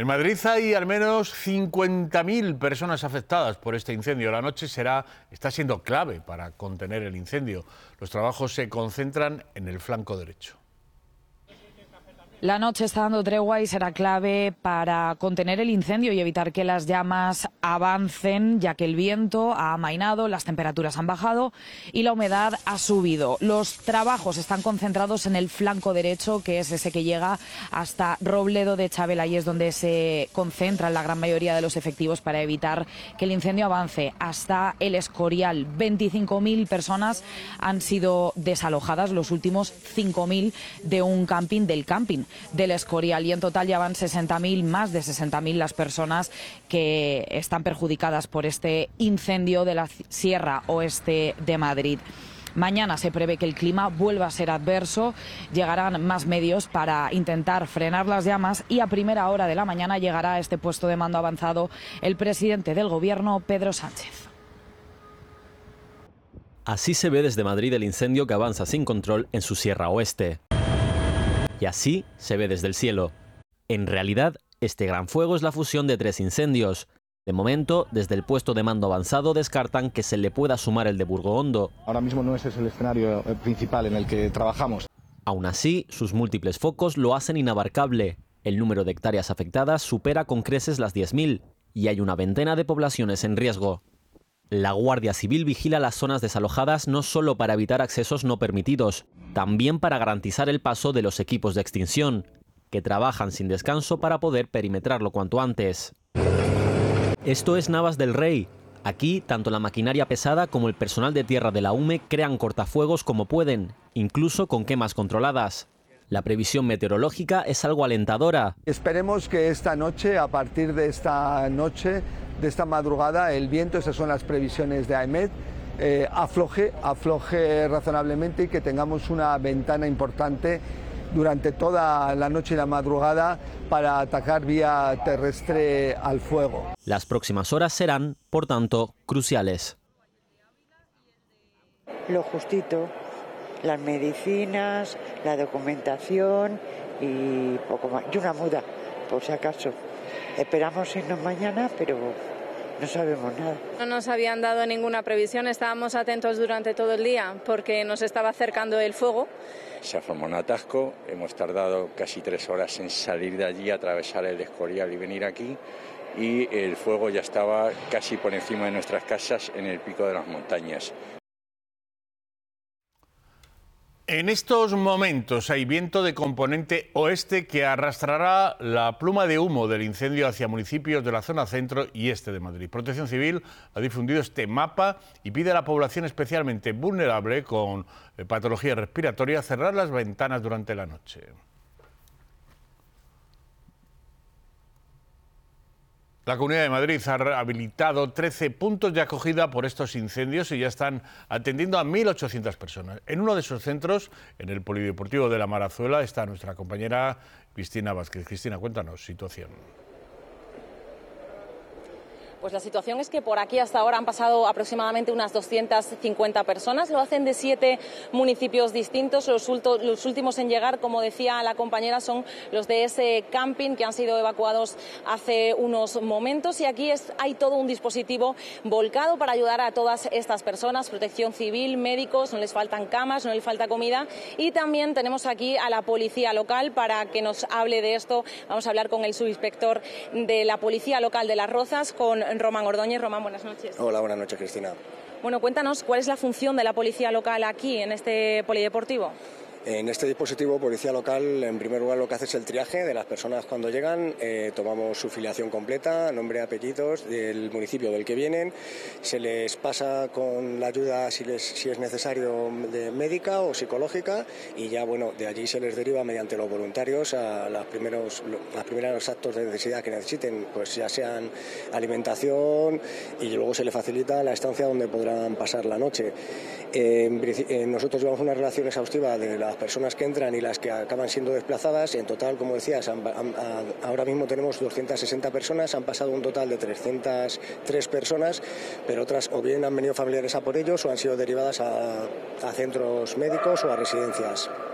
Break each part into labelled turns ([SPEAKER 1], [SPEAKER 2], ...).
[SPEAKER 1] En Madrid hay al menos 50.000 personas afectadas por este incendio. La noche está siendo clave para contener el incendio. Los trabajos se concentran en el flanco derecho.
[SPEAKER 2] La noche está dando tregua y será clave para contener el incendio y evitar que las llamas avancen, ya que el viento ha amainado, las temperaturas han bajado y la humedad ha subido. Los trabajos están concentrados en el flanco derecho, que es ese que llega hasta Robledo de Chabela, y es donde se concentran la gran mayoría de los efectivos para evitar que el incendio avance hasta el Escorial. 25.000 personas han sido desalojadas, los últimos 5.000 de un camping del Escorial, y en total ya van 60.000, más de 60.000 las personas que están perjudicadas por este incendio de la Sierra Oeste de Madrid. Mañana se prevé que el clima vuelva a ser adverso, llegarán más medios para intentar frenar las llamas y a primera hora de la mañana llegará a este puesto de mando avanzado el presidente del Gobierno, Pedro Sánchez.
[SPEAKER 3] Así se ve desde Madrid el incendio que avanza sin control en su Sierra Oeste. Y así se ve desde el cielo. En realidad, este gran fuego es la fusión de 3 incendios. De momento, desde el puesto de mando avanzado descartan que se le pueda sumar el de Burgohondo.
[SPEAKER 4] Ahora mismo no ese es el escenario principal en el que trabajamos.
[SPEAKER 3] Aún así, sus múltiples focos lo hacen inabarcable. El número de hectáreas afectadas supera con creces las 10.000 y hay una veintena de poblaciones en riesgo. La Guardia Civil vigila las zonas desalojadas no solo para evitar accesos no permitidos, también para garantizar el paso de los equipos de extinción, que trabajan sin descanso para poder perimetrarlo cuanto antes. Esto es Navas del Rey. Aquí, tanto la maquinaria pesada como el personal de tierra de la UME crean cortafuegos como pueden, incluso con quemas controladas. La previsión meteorológica es algo alentadora.
[SPEAKER 5] Esperemos que esta noche, a partir de esta noche, de esta madrugada, el viento, esas son las previsiones de AEMET, afloje razonablemente y que tengamos una ventana importante durante toda la noche y la madrugada para atacar vía terrestre al fuego.
[SPEAKER 3] Las próximas horas serán, por tanto, cruciales.
[SPEAKER 6] Lo justito, las medicinas, la documentación y poco más. Y una muda, por si acaso. Esperamos irnos mañana, pero no sabemos nada.
[SPEAKER 7] No nos habían dado ninguna previsión, estábamos atentos durante todo el día porque nos estaba acercando el fuego.
[SPEAKER 8] Se ha formado un atasco, hemos tardado casi 3 horas en salir de allí, atravesar el Escorial y venir aquí, y el fuego ya estaba casi por encima de nuestras casas en el pico de las montañas.
[SPEAKER 1] En estos momentos hay viento de componente oeste que arrastrará la pluma de humo del incendio hacia municipios de la zona centro y este de Madrid. Protección Civil ha difundido este mapa y pide a la población especialmente vulnerable con patología respiratoria cerrar las ventanas durante la noche. La Comunidad de Madrid ha habilitado 13 puntos de acogida por estos incendios y ya están atendiendo a 1.800 personas. En uno de esos centros, en el Polideportivo de la Marazuela, está nuestra compañera Cristina Vázquez. Cristina, cuéntanos, situación.
[SPEAKER 9] Pues la situación es que por aquí hasta ahora han pasado aproximadamente unas 250 personas. Lo hacen de 7 municipios distintos. Los últimos en llegar, como decía la compañera, son los de ese camping que han sido evacuados hace unos momentos. Y aquí hay todo un dispositivo volcado para ayudar a todas estas personas. Protección Civil, médicos, no les faltan camas, no les falta comida. Y también tenemos aquí a la policía local para que nos hable de esto. Vamos a hablar con el subinspector de la Policía Local de Las Rozas, con Román Ordóñez. Román, buenas noches.
[SPEAKER 10] Hola, buenas noches, Cristina.
[SPEAKER 9] Bueno, cuéntanos, ¿cuál es la función de la policía local aquí, en este polideportivo?
[SPEAKER 10] En este dispositivo, Policía Local, en primer lugar, lo que hace es el triaje de las personas cuando llegan. Tomamos su filiación completa, nombre y apellidos del municipio del que vienen. Se les pasa con la ayuda, si es necesario, de médica o psicológica, y ya, bueno, de allí se les deriva mediante los voluntarios a los primeros actos de necesidad que necesiten, pues ya sean alimentación, y luego se les facilita la estancia donde podrán pasar la noche. Nosotros llevamos una relación exhaustiva de las personas que entran y las que acaban siendo desplazadas. En total, como decías, ahora mismo tenemos 260 personas, han pasado un total de 303 personas, pero otras o bien han venido familiares a por ellos o han sido derivadas a centros médicos o a residencias.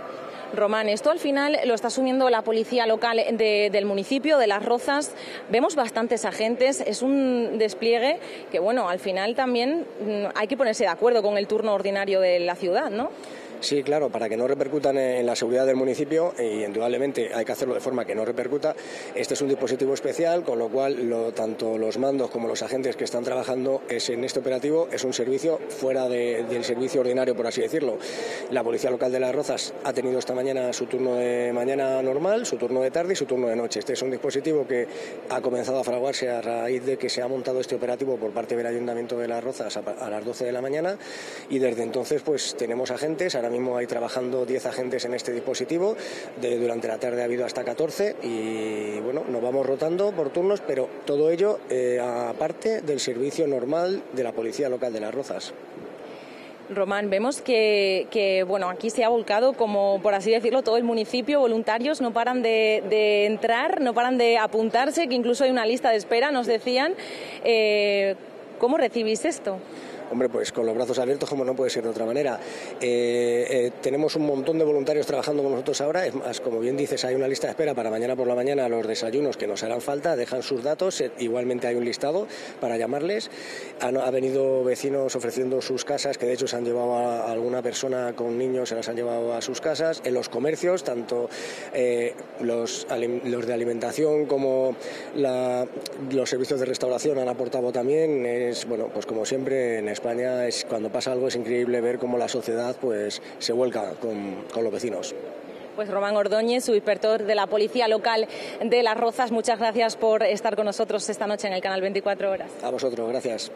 [SPEAKER 9] Román, esto al final lo está asumiendo la policía local del municipio de Las Rozas. Vemos bastantes agentes, es un despliegue que, bueno, al final también hay que ponerse de acuerdo con el turno ordinario de la ciudad, ¿no?
[SPEAKER 10] Sí, claro, para que no repercutan en la seguridad del municipio, y indudablemente hay que hacerlo de forma que no repercuta. Este es un dispositivo especial, con lo cual tanto los mandos como los agentes que están trabajando en este operativo es un servicio fuera del servicio ordinario, por así decirlo. La Policía Local de Las Rozas ha tenido esta mañana su turno de mañana normal, su turno de tarde y su turno de noche. Este es un dispositivo que ha comenzado a fraguarse a raíz de que se ha montado este operativo por parte del Ayuntamiento de Las Rozas a las 12 de la mañana, y desde entonces pues tenemos agentes. Ahora mismo hay trabajando 10 agentes en este dispositivo, durante la tarde ha habido hasta 14 y bueno, nos vamos rotando por turnos, pero todo ello aparte del servicio normal de la Policía Local de Las Rozas.
[SPEAKER 9] Román, vemos que bueno, aquí se ha volcado, como por así decirlo, todo el municipio. Voluntarios no paran de entrar, no paran de apuntarse, que incluso hay una lista de espera, nos decían. ¿Cómo recibís esto?
[SPEAKER 10] Hombre, pues con los brazos abiertos, como no puede ser de otra manera. Tenemos un montón de voluntarios trabajando con nosotros ahora. Es más, como bien dices, hay una lista de espera para mañana por la mañana los desayunos que nos harán falta. Dejan sus datos. Igualmente hay un listado para llamarles. Ha venido vecinos ofreciendo sus casas, que de hecho se han llevado a alguna persona con niños, se las han llevado a sus casas. En los comercios, tanto los de alimentación como los servicios de restauración han aportado también. Bueno, pues como siempre en España cuando pasa algo es increíble ver cómo la sociedad pues se vuelca con los vecinos.
[SPEAKER 9] Pues Román Ordóñez, subinspector de la Policía Local de Las Rozas, muchas gracias por estar con nosotros esta noche en el canal 24 Horas.
[SPEAKER 10] A vosotros, gracias.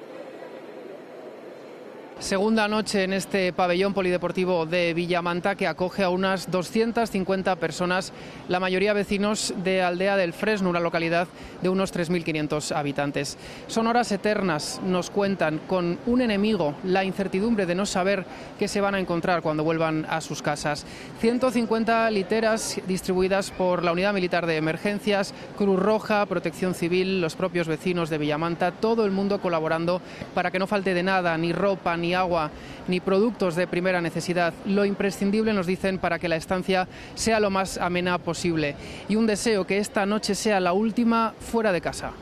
[SPEAKER 11] Segunda noche en este pabellón polideportivo de Villamanta, que acoge a unas 250 personas, la mayoría vecinos de Aldea del Fresno, una localidad de unos 3.500 habitantes. Son horas eternas, nos cuentan, con un enemigo, la incertidumbre de no saber qué se van a encontrar cuando vuelvan a sus casas. 150 literas distribuidas por la Unidad Militar de Emergencias, Cruz Roja, Protección Civil, los propios vecinos de Villamanta, todo el mundo colaborando para que no falte de nada, ni ropa, ni agua, ni productos de primera necesidad. Lo imprescindible, nos dicen, para que la estancia sea lo más amena posible. Y un deseo, que esta noche sea la última fuera de casa.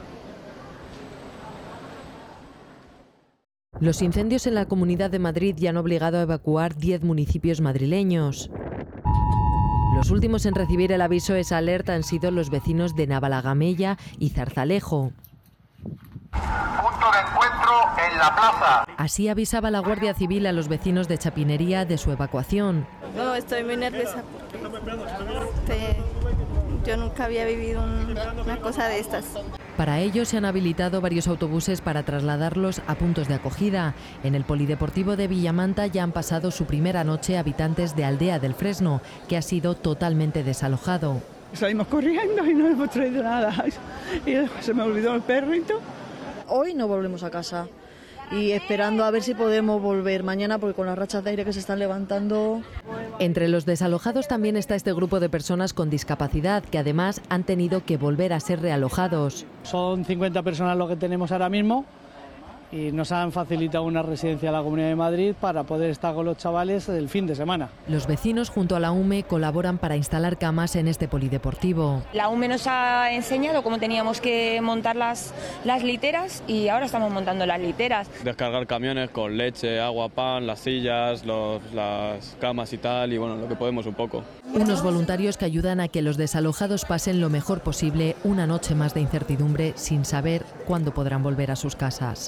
[SPEAKER 12] Los incendios en la Comunidad de Madrid ya han obligado a evacuar 10 municipios madrileños. Los últimos en recibir el aviso de esa alerta han sido los vecinos de Navalagamella y Zarzalejo.
[SPEAKER 13] Punto de encuentro en la plaza.
[SPEAKER 12] Así avisaba la Guardia Civil a los vecinos de Chapinería de su evacuación.
[SPEAKER 14] No, estoy muy nerviosa porque yo nunca había vivido una cosa de estas.
[SPEAKER 12] Para ello se han habilitado varios autobuses para trasladarlos a puntos de acogida. En el polideportivo de Villamanta ya han pasado su primera noche habitantes de Aldea del Fresno, que ha sido totalmente desalojado.
[SPEAKER 15] Salimos corriendo y no hemos traído nada. Y se me olvidó el perrito.
[SPEAKER 16] Hoy no volvemos a casa y esperando a ver si podemos volver mañana, porque con las rachas de aire que se están levantando.
[SPEAKER 12] Entre los desalojados también está este grupo de personas con discapacidad, que además han tenido que volver a ser realojados.
[SPEAKER 17] Son 50 personas lo que tenemos ahora mismo y nos han facilitado una residencia a la Comunidad de Madrid para poder estar con los chavales el fin de semana.
[SPEAKER 12] Los vecinos junto a la UME colaboran para instalar camas en este polideportivo.
[SPEAKER 18] La UME nos ha enseñado cómo teníamos que montar las literas y ahora estamos montando las literas.
[SPEAKER 19] Descargar camiones con leche, agua, pan, las sillas, las camas y tal, y bueno, lo que podemos un poco.
[SPEAKER 12] Unos voluntarios que ayudan a que los desalojados pasen lo mejor posible una noche más de incertidumbre sin saber cuándo podrán volver a sus casas.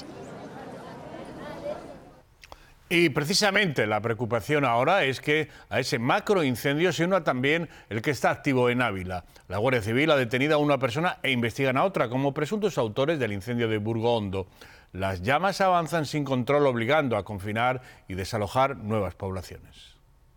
[SPEAKER 1] Y precisamente la preocupación ahora es que a ese macroincendio se una también el que está activo en Ávila. La Guardia Civil ha detenido a una persona e investigan a otra como presuntos autores del incendio de Burgo Hondo. Las llamas avanzan sin control, obligando a confinar y desalojar nuevas poblaciones.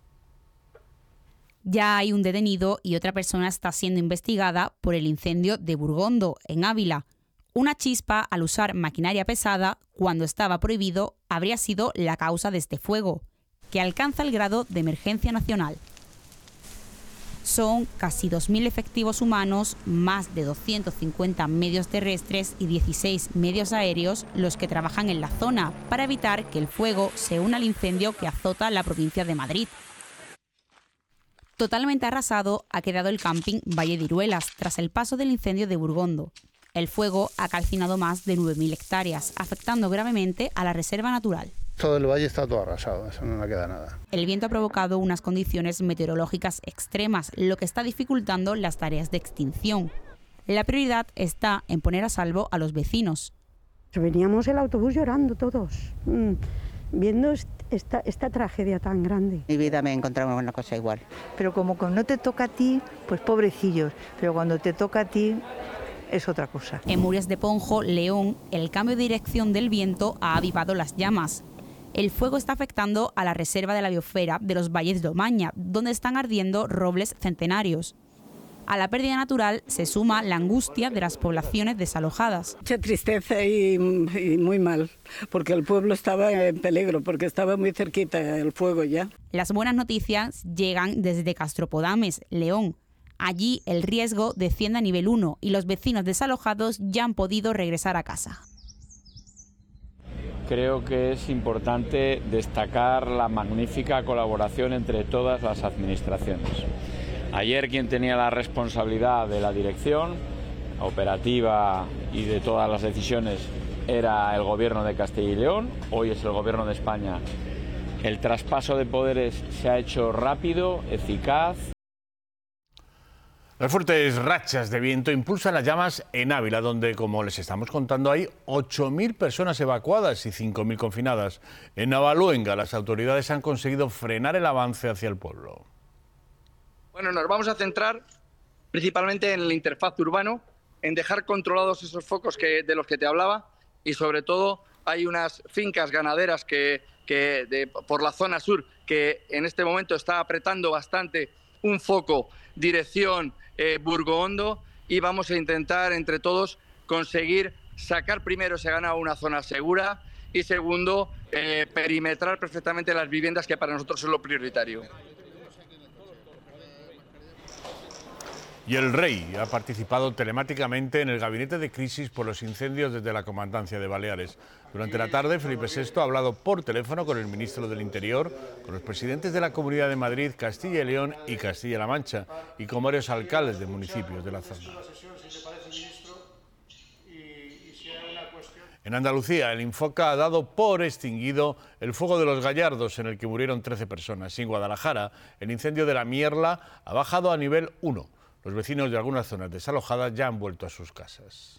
[SPEAKER 20] Ya hay un detenido y otra persona está siendo investigada por el incendio de Burgo Hondo, en Ávila. Una chispa al usar maquinaria pesada, cuando estaba prohibido, habría sido la causa de este fuego, que alcanza el grado de emergencia nacional. Son casi 2.000 efectivos humanos, más de 250 medios terrestres y 16 medios aéreos los que trabajan en la zona para evitar que el fuego se una al incendio que azota la provincia de Madrid. Totalmente arrasado ha quedado el camping Valle de Iruelas tras el paso del incendio de Burgondo. El fuego ha calcinado más de 9.000 hectáreas, afectando gravemente a la reserva natural.
[SPEAKER 21] Todo el valle está todo arrasado, eso no le queda nada.
[SPEAKER 20] El viento ha provocado unas condiciones meteorológicas extremas, lo que está dificultando las tareas de extinción. La prioridad está en poner a salvo a los vecinos.
[SPEAKER 22] Veníamos el autobús llorando todos, viendo esta tragedia tan grande.
[SPEAKER 23] En mi vida me he encontrado una cosa igual.
[SPEAKER 24] Pero como no te toca a ti, pues pobrecillos, pero cuando te toca a ti es otra cosa.
[SPEAKER 20] En Murias de Ponjo, León, el cambio de dirección del viento ha avivado las llamas. El fuego está afectando a la reserva de la biosfera de los Valles de Omaña, donde están ardiendo robles centenarios. A la pérdida natural se suma la angustia de las poblaciones desalojadas.
[SPEAKER 15] Mucha tristeza y muy mal, porque el pueblo estaba en peligro, porque estaba muy cerquita el fuego ya.
[SPEAKER 20] Las buenas noticias llegan desde Castropodames, León. Allí el riesgo desciende a nivel 1 y los vecinos desalojados ya han podido regresar a casa.
[SPEAKER 25] Creo que es importante destacar la magnífica colaboración entre todas las administraciones. Ayer quien tenía la responsabilidad de la dirección operativa y de todas las decisiones era el Gobierno de Castilla y León, hoy es el Gobierno de España. El traspaso de poderes se ha hecho rápido, eficaz.
[SPEAKER 1] Las fuertes rachas de viento impulsan las llamas en Ávila, donde, como les estamos contando, hay 8.000 personas evacuadas y 5.000 confinadas. En Navaluenga, las autoridades han conseguido frenar el avance hacia el pueblo.
[SPEAKER 26] Bueno, nos vamos a centrar principalmente en el interfaz urbano, en dejar controlados esos focos de los que te hablaba, y sobre todo hay unas fincas ganaderas por la zona sur que en este momento está apretando bastante un foco dirección Burgondo, y vamos a intentar entre todos conseguir sacar primero ese ganado a una zona segura y segundo perimetrar perfectamente las viviendas, que para nosotros es lo prioritario.
[SPEAKER 1] Y el rey ha participado telemáticamente en el gabinete de crisis por los incendios desde la Comandancia de Baleares. Durante la tarde, Felipe VI ha hablado por teléfono con el ministro del Interior, con los presidentes de la Comunidad de Madrid, Castilla y León y Castilla-La Mancha, y con varios alcaldes de municipios de la zona. En Andalucía, el Infoca ha dado por extinguido el fuego de los Gallardos, en el que murieron 13 personas. Y en Guadalajara, el incendio de la Mierla ha bajado a nivel 1. Los vecinos de algunas zonas desalojadas ya han vuelto a sus casas.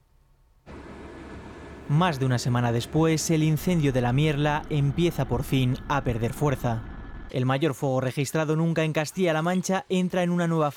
[SPEAKER 27] Más de una semana después, el incendio de la Mierla empieza por fin a perder fuerza. El mayor fuego registrado nunca en Castilla-La Mancha entra en una nueva fase.